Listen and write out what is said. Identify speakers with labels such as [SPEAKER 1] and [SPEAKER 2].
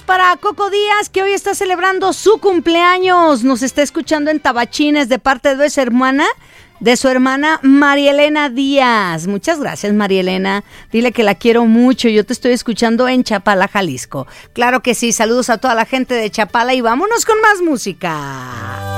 [SPEAKER 1] para Coco Díaz, que hoy está celebrando su cumpleaños. Nos está escuchando en Tabachines de parte de su hermana María Elena Díaz. Muchas gracias, María Elena. Dile que la quiero mucho. Yo te estoy escuchando en Chapala, Jalisco. Claro que sí. Saludos a toda la gente de Chapala y vámonos con más música.